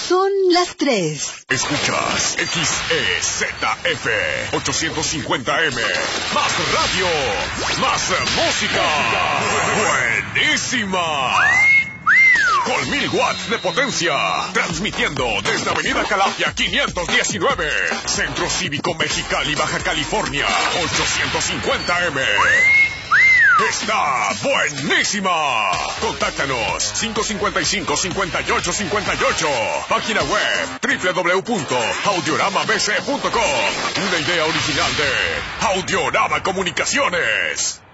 Son las 3. Escuchas XEZF 850M. Más radio, más música. Buenísima. Con 1000 watts de potencia. Transmitiendo desde Avenida Calafia 519. Centro Cívico Mexicali, Baja California. 850M. ¡Está buenísima! Contáctanos 555-5858. Página web www.audioramabc.com. Una idea original de Audiorama Comunicaciones.